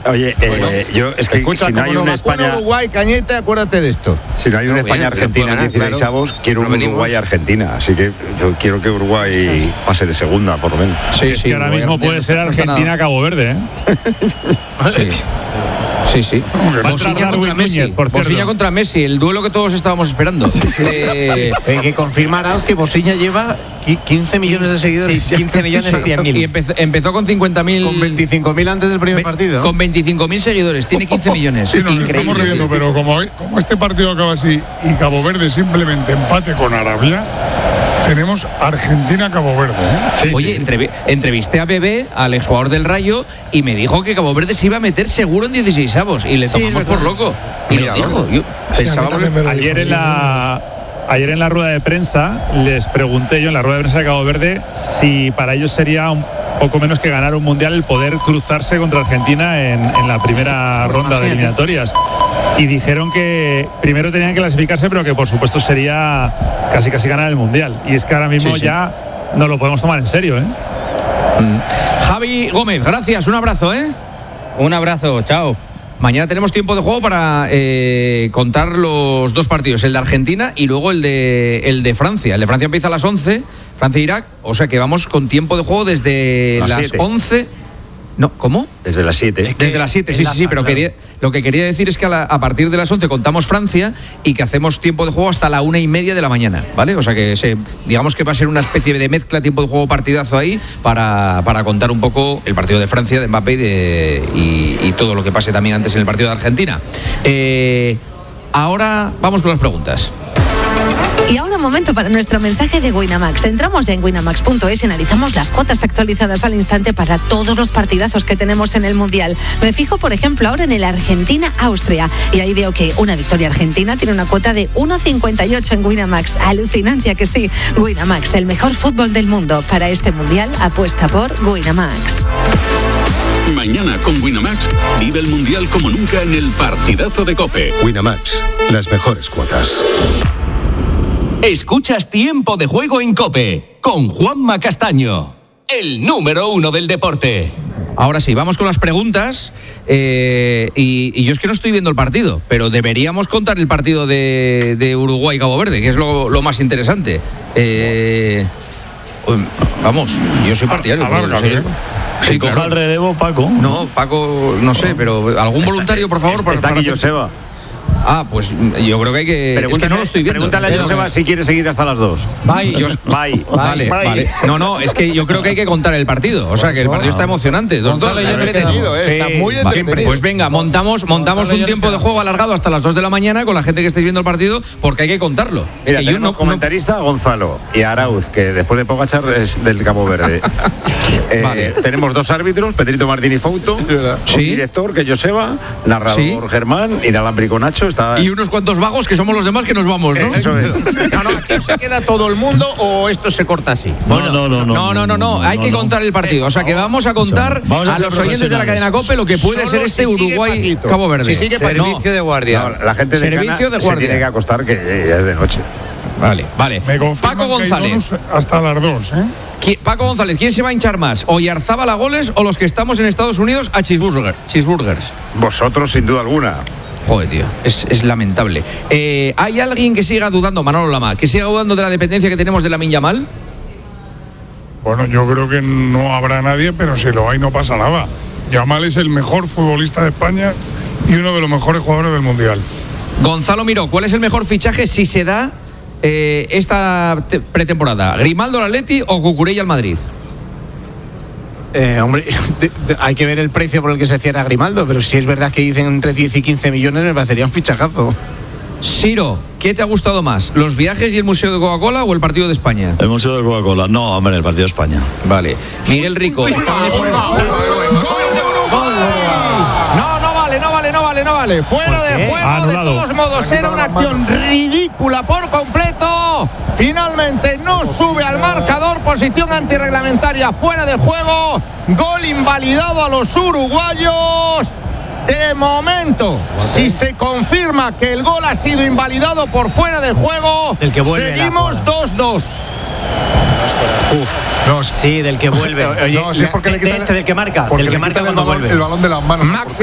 Oye, yo es que escucha, si no hay una España Uruguay, Cañete, acuérdate de esto. Si no hay una España-Argentina en 16avos, quiero un Uruguay-Argentina. Así que yo quiero que Uruguay pase de segunda, por lo menos. Sí, es que ahora mismo puede ser Argentina-Cabo Verde, Sí. Bosilla contra Messi, el duelo que todos estábamos esperando. Hay que confirmar que Bosilla lleva 15 millones de seguidores. 15 millones y 100.000. Y empezó con 50.000. Con 25.000 antes del primer partido. Con 25.000 seguidores, tiene 15 millones. Sí, nos estamos riendo, pero como este partido acaba así y Cabo Verde simplemente empate con Arabia, tenemos Argentina-Cabo Verde. Oye, entrevisté a Bebé, al exjugador del Rayo, y me dijo que Cabo Verde se iba a meter seguro en 16avos y le tomamos por loco. Y lo dijo. Ayer en la rueda de prensa les pregunté yo, en la rueda de prensa de Cabo Verde, si para ellos sería un poco menos que ganar un mundial el poder cruzarse contra Argentina en la primera ronda de eliminatorias. Y dijeron que primero tenían que clasificarse, pero que por supuesto sería casi ganar el mundial. Y es que ahora mismo ya no lo podemos tomar en serio, Javi Gómez, gracias, un abrazo, Un abrazo, chao. Mañana tenemos tiempo de juego para contar los dos partidos, el de Argentina y luego el de Francia. El de Francia empieza a las 11, Francia-Irak, o sea que vamos con tiempo de juego desde las 11. No, ¿cómo? Desde las 7. Desde las 7, sí, pero lo que quería decir es que a partir de las 11 contamos Francia y que hacemos tiempo de juego hasta la 1:30 de la mañana, ¿vale? O sea que digamos que va a ser una especie de mezcla, tiempo de juego, partidazo ahí para contar un poco el partido de Francia, de Mbappé y todo lo que pase también antes en el partido de Argentina. Ahora vamos con las preguntas. Y ahora un momento para nuestro mensaje de Winamax. Entramos en winamax.es y analizamos las cuotas actualizadas al instante para todos los partidazos que tenemos en el Mundial. Me fijo, por ejemplo, ahora en el Argentina-Austria y ahí veo que una victoria argentina tiene una cuota de 1,58 en Winamax. Alucinancia que sí. Winamax, el mejor fútbol del mundo. Para este Mundial, apuesta por Winamax. Mañana con Winamax vive el Mundial como nunca en el partidazo de COPE. Winamax, las mejores cuotas. Escuchas Tiempo de Juego en COPE con Juanma Castaño, el número 1 del deporte. Ahora sí, vamos con las preguntas. Y yo es que no estoy viendo el partido, pero deberíamos contar el partido de Uruguay y Cabo Verde, que es lo más interesante. Vamos, yo soy partidario. Sí, coja el relevo, Paco. No, Paco, no sé, pero algún voluntario, por favor. Está aquí Joseba. Pues yo creo que hay que... Es que no lo estoy viendo. Pregúntale a Joseba si quiere seguir hasta las 2. Vale. No, es que yo creo que hay que contar el partido. O sea, que el partido está emocionante. Está muy entretenido. Pues venga, montamos un tiempo de juego alargado hasta las 2 de la mañana con la gente que estéis viendo el partido, porque hay que contarlo. Mira, es que tenemos comentarista Gonzalo y Arauz, que después de Pogačar es del Cabo Verde. Tenemos 2 árbitros, Pedrito Martín y Fouto, un director, que es Joseba, narrador Germán, inalámbrico Nacho. Y unos cuantos vagos que somos los demás que nos vamos, ¿no? Eso es. ¿Aquí se queda todo el mundo o esto se corta así? No. Hay que contar el partido. O sea, que vamos a contar a los oyentes de la cadena COPE lo que puede ser este Uruguay-Cabo Verde. Si sigue servicio de guardia. La gente de Cana se tiene que acostar, que ya es de noche. Vale. Paco González. Hasta las 2, Paco González, ¿quién se va a hinchar más? ¿Oyarzábal a goles o los que estamos en Estados Unidos a cheeseburgers? Vosotros, sin duda alguna. Joder, tío, es lamentable. ¿Hay alguien que siga dudando, Manolo Lama, que siga dudando de la dependencia que tenemos de Lamine Yamal? Bueno, yo creo que no habrá nadie, pero si lo hay no pasa nada. Yamal es el mejor futbolista de España y uno de los mejores jugadores del Mundial. Gonzalo Miró, ¿cuál es el mejor fichaje si se da esta pretemporada? ¿Grimaldo al Atleti o Cucurella al Madrid? Hombre, hay que ver el precio por el que se cierra Grimaldo, pero si es verdad que dicen entre 10 y 15 millones, me parecería un fichajazo. Siro, ¿qué te ha gustado más? ¿Los viajes y el Museo de Coca-Cola o el partido de España? El Museo de Coca-Cola. No, hombre, el partido de España. Vale. Miguel Rico. No vale. Fuera de juego, de todos modos, era una acción ridícula por completo. Finalmente no sube al marcador, posición antirreglamentaria, fuera de juego. Gol invalidado a los uruguayos. De momento, si se confirma que el gol ha sido invalidado por fuera de juego, seguimos 2-2. Sí, del que vuelve. Oye, no, si es porque le quitan, del que marca. Del que marca cuando vuelve. El balón de las manos.